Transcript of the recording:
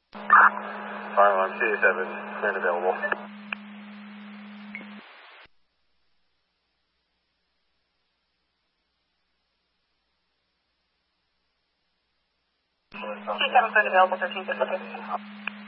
Fire alarm CA7, clear and available. C7 clear and available, 1350.